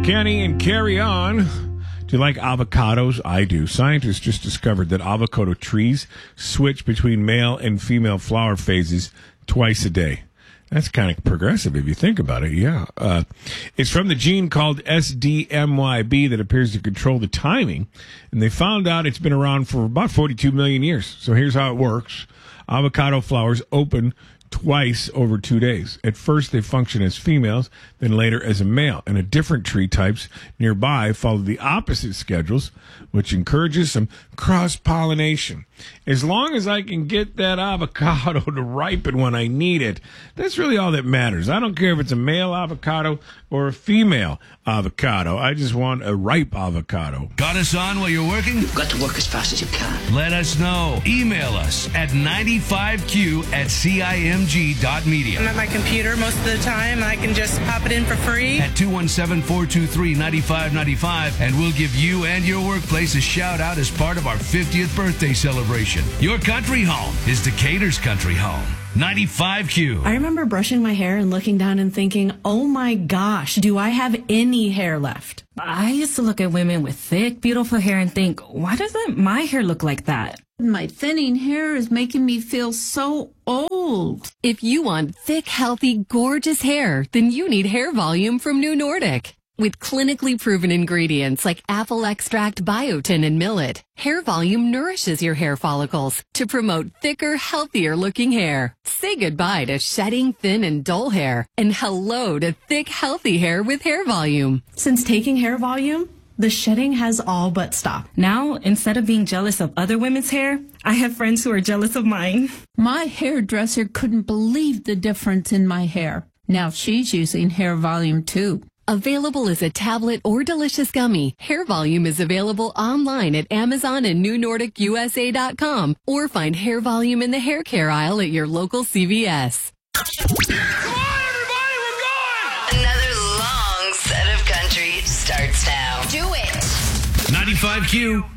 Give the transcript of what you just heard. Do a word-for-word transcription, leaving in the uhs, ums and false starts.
Kenny and Carry On. Do you like avocados? I do. Scientists just discovered that avocado trees switch between male and female flower phases twice a day. That's kind of progressive if you think about it, yeah. Uh, it's from the gene called S D M Y B that appears to control the timing, and they found out it's been around for about forty-two million years. So here's how it works. Avocado flowers open twice over two days. At first, they function as females, then later as a male. And a different tree types nearby follow the opposite schedules, which encourages some cross-pollination. As long as I can get that avocado to ripen when I need it, that's really all that matters. I don't care if it's a male avocado or a female avocado. I just want a ripe avocado. Got us on while you're working? You've got to work as fast as you can. Let us know. Email us at ninety-five Q at C I M G dot media. I'm at my computer most of the time. I can just pop it in for free. At two one seven, four two three, nine five nine five, and we'll give you and your workplace a shout out as part of our fiftieth birthday celebration. Your country home is Decatur's country home. ninety-five Q. I remember brushing my hair and looking down and thinking, oh my gosh, do I have any hair left? I used to look at women with thick, beautiful hair and think, why doesn't my hair look like that? My thinning hair is making me feel so old. If you want thick, healthy, gorgeous hair, then you need Hair Volume from New Nordic. With clinically proven ingredients like apple extract, biotin, and millet, Hair Volume nourishes your hair follicles to promote thicker, healthier looking hair. Say goodbye to shedding, thin, and dull hair, and hello to thick, healthy hair with Hair Volume. Since taking Hair Volume, the shedding has all but stopped. Now, instead of being jealous of other women's hair, I have friends who are jealous of mine. My hairdresser couldn't believe the difference in my hair. Now she's using Hair Volume too. Available as a tablet or delicious gummy, Hair Volume is available online at Amazon and New Nordic U S A dot com, or find Hair Volume in the hair care aisle at your local C V S. Come on, everybody, we're going! Another long set of country starts now. Do it. ninety-five Q.